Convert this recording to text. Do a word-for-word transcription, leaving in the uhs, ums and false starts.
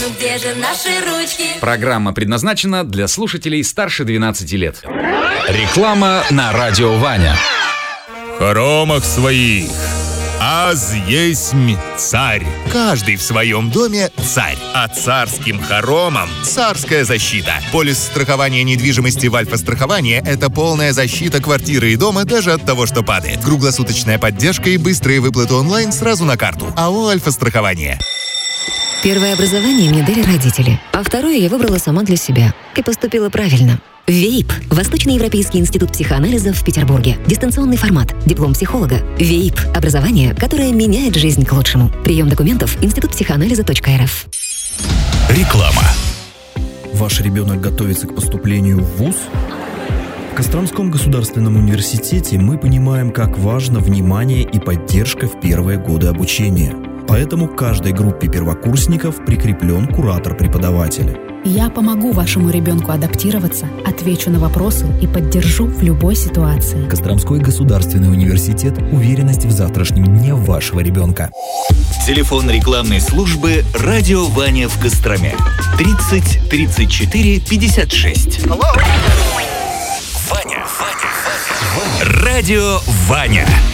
Ну где же наши ручки? Программа предназначена для слушателей старше двенадцати лет. Реклама на радио Ваня. В хоромах своих аз есмь царь. Каждый в своем доме царь. А царским хоромам царская защита. Полис страхования недвижимости в Альфа-страховании – это полная защита квартиры и дома даже от того, что падает. Круглосуточная поддержка и быстрые выплаты онлайн сразу на карту. АО «Альфа-страхование». Первое образование мне дали родители, а второе я выбрала сама для себя. И поступила правильно. ВЕИП – Восточноевропейский институт психоанализа в Петербурге. Дистанционный формат. Диплом психолога. ВЕИП – образование, которое меняет жизнь к лучшему. Прием документов – институт психоанализа точка эр эф. Реклама. Ваш ребенок готовится к поступлению в вуз? В Костромском государственном университете мы понимаем, как важно внимание и поддержка в первые годы обучения. Поэтому к каждой группе первокурсников прикреплен куратор-преподаватель. Я помогу вашему ребенку адаптироваться, отвечу на вопросы и поддержу в любой ситуации. Костромской государственный университет. Уверенность в завтрашнем дне вашего ребенка. Телефон рекламной службы «Радио Ваня» в Костроме. тридцать тридцать четыре пятьдесят шесть. Ваня, Ваня, Ваня. Радио Ваня.